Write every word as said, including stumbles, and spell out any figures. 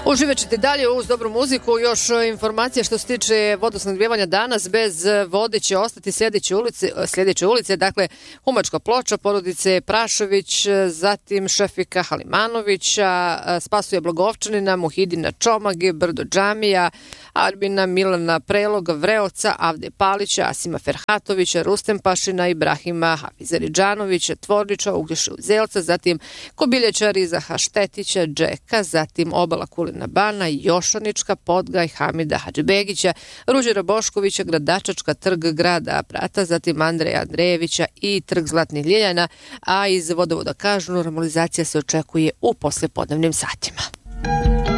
Uživat ćete dalje uz dobru muziku. Još informacija što se tiče vodosnabdijevanja danas. Bez vode će ostati sljedeće ulice, sljedeće ulice, dakle Humačka Ploča, porodice Prašović, zatim Šefika Halimanovića, Spasuje Blagovčanina, Muhidina Čomage, Brdo Džamija, Arbina Milana Preloga, Vreoca, Avde Palića, Asima Ferhatovića, Rustem Pašina, Ibrahima Hafizaridžanovića, Tvorniča, Uglješa Uzelca, zatim Kobiljača Rizaha Štetića, Džeka, zatim Obala Kulina Bana, Jošanička, Podgaj, Hamida Hadžibegića, Ruđera Boškovića, Gradačačka, Trg grada Prata, zatim Andreja Andrejevića i Trg Zlatnih Ljeljana, a iz vodovoda kažu normalizacija se očekuje u poslepodnevnim satima.